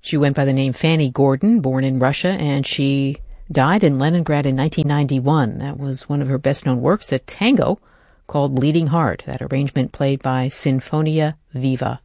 She went by the name Fanny Gordon, born in Russia, and she died in Leningrad in 1991. That was one of her best-known works, a tango called Bleeding Heart, that arrangement played by Sinfonia Viva.